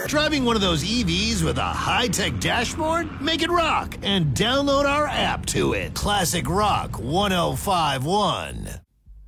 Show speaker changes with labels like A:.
A: power? Driving one of those EVs with a high-tech dashboard? Make it rock and download our app to it. Classic Rock 1051.